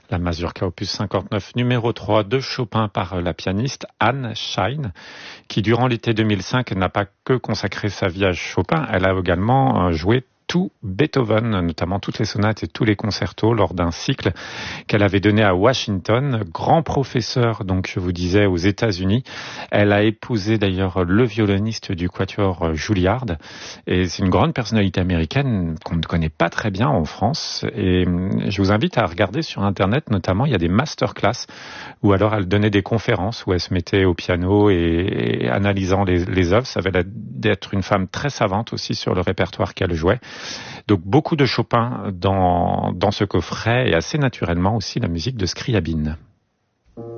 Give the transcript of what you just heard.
La Mazurka opus 59 numéro 3 de Chopin par la pianiste Anne Schein, qui durant l'été 2005 n'a pas que consacré sa vie à Chopin, elle a également joué tout Beethoven, notamment toutes les sonates et tous les concertos lors d'un cycle qu'elle avait donné à Washington. Grand professeur, donc je vous disais, aux États-Unis. Elle a épousé d'ailleurs le violoniste du quatuor Juilliard. Et c'est une grande personnalité américaine qu'on ne connaît pas très bien en France. Et je vous invite à regarder sur Internet, notamment, il y a des masterclass où alors elle donnait des conférences où elle se mettait au piano et analysant les œuvres. Ça avait d'être une femme très savante aussi sur le répertoire qu'elle jouait. Donc beaucoup de Chopin dans ce coffret et assez naturellement aussi la musique de Scriabine.